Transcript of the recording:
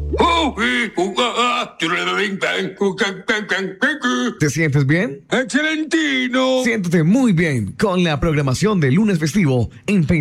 ¿Te sientes bien? ¡Excelentino! Siéntete muy bien con la programación de lunes festivo en